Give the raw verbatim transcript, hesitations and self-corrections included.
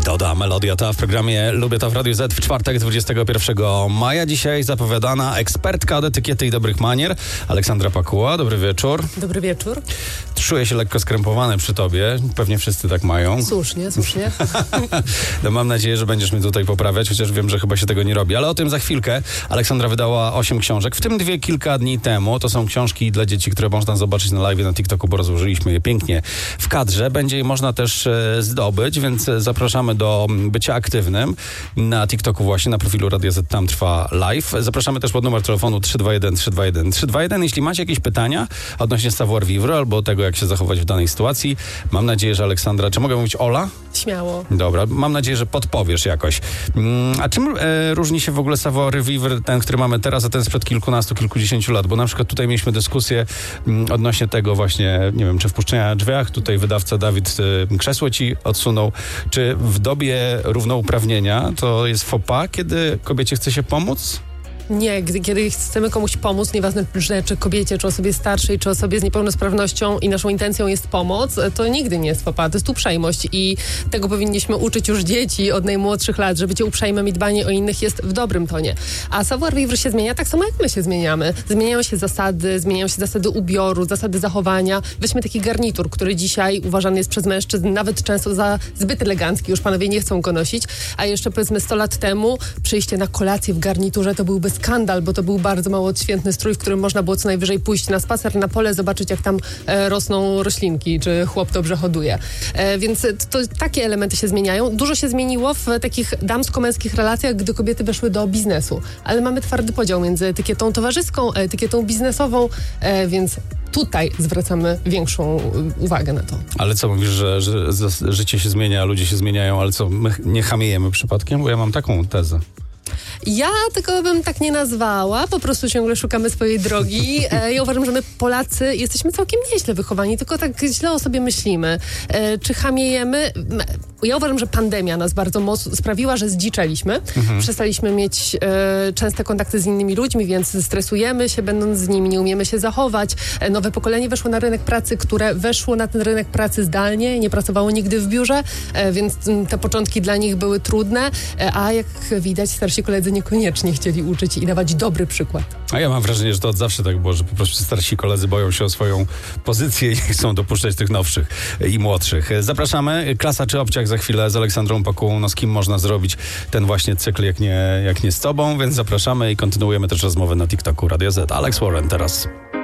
Doda, melodia ta w programie Lubię to w Radiu Z w czwartek dwudziestego pierwszego maja. Dzisiaj zapowiadana ekspertka od etykiety i dobrych manier, Aleksandra Pakuła. Dobry wieczór. Dobry wieczór. Czuję się lekko skrępowany przy tobie. Pewnie wszyscy tak mają. Słusznie, słusznie. No mam nadzieję, że będziesz mnie tutaj poprawiać, chociaż wiem, że chyba się tego nie robi. Ale o tym za chwilkę. Aleksandra wydała osiem książek, w tym dwie kilka dni temu. To są książki dla dzieci, które można zobaczyć na live na TikToku, bo rozłożyliśmy je pięknie w kadrze. Będzie je można też e, zdobyć, więc zapraszamy do bycia aktywnym na TikToku właśnie, na profilu Radio Z, tam trwa live. Zapraszamy też pod numer telefonu trzy dwa jeden trzy dwa jeden trzy dwa jeden. Jeśli macie jakieś pytania odnośnie savoir vivre albo tego, jak się zachować w danej sytuacji, mam nadzieję, że Aleksandra, czy mogę mówić Ola? Śmiało. Dobra, mam nadzieję, że podpowiesz jakoś. A czym e, różni się w ogóle savoir vivre, ten, który mamy teraz, a ten sprzed kilkunastu, kilkudziesięciu lat? Bo na przykład tutaj mieliśmy dyskusję m, odnośnie tego właśnie, nie wiem, czy wpuszczenia drzwiach. Tutaj wydawca Dawid e, krzesło ci odsunął. Czy w dobie równouprawnienia to jest faux pas, kiedy kobiecie chce się pomóc? Nie, gdy, kiedy chcemy komuś pomóc, nieważne czy kobiecie, czy osobie starszej, czy osobie z niepełnosprawnością i naszą intencją jest pomoc, to nigdy nie jest faux pas, to jest uprzejmość i tego powinniśmy uczyć już dzieci od najmłodszych lat, że bycie uprzejmym i dbanie o innych jest w dobrym tonie. A savoir vivre się zmienia tak samo, jak my się zmieniamy. Zmieniają się zasady, zmieniają się zasady ubioru, zasady zachowania. Weźmy taki garnitur, który dzisiaj uważany jest przez mężczyzn nawet często za zbyt elegancki, już panowie nie chcą go nosić, a jeszcze powiedzmy sto lat temu przyjście na kolację w garniturze to byłby skandal, bo to był bardzo mało odświętny strój, w którym można było co najwyżej pójść na spacer na pole, zobaczyć jak tam e, rosną roślinki, czy chłop dobrze hoduje. E, więc to, to takie elementy się zmieniają. Dużo się zmieniło w takich damsko-męskich relacjach, gdy kobiety weszły do biznesu. Ale mamy twardy podział między etykietą towarzyską, a etykietą biznesową, e, więc tutaj zwracamy większą uwagę na to. Ale co mówisz, że, że, że życie się zmienia, ludzie się zmieniają, ale co, my nie chamiejemy przypadkiem? Bo ja mam taką tezę. Ja tego bym tak nie nazwała, po prostu ciągle szukamy swojej drogi. E, ja uważam, że my Polacy jesteśmy całkiem nieźle wychowani, tylko tak źle o sobie myślimy. E, czy chamiejemy? Ja uważam, że pandemia nas bardzo mocno sprawiła, że zdziczeliśmy. Mhm. Przestaliśmy mieć e, częste kontakty z innymi ludźmi, więc stresujemy się będąc z nimi, nie umiemy się zachować. E, nowe pokolenie weszło na rynek pracy, które weszło na ten rynek pracy zdalnie, nie pracowało nigdy w biurze, e, więc te początki dla nich były trudne, e, a jak widać starsi koledzy niekoniecznie chcieli uczyć i dawać dobry przykład. A ja mam wrażenie, że to od zawsze tak było, że po prostu starsi koledzy boją się o swoją pozycję i nie chcą dopuszczać tych nowszych i młodszych. Zapraszamy. Klasa czy obciach za chwilę z Aleksandrą Pakułą. No z kim można zrobić ten właśnie cykl, jak nie, jak nie z tobą, więc zapraszamy i kontynuujemy też rozmowę na TikToku Radio Z. Alex Warren teraz.